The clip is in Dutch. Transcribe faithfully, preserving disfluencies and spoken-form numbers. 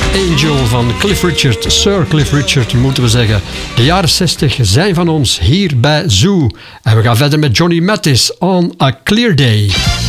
Angel van Cliff Richard, Sir Cliff Richard moeten we zeggen. De jaren zestig zijn van ons hier bij Zoo. En we gaan verder met Johnny Mathis on a Clear Day.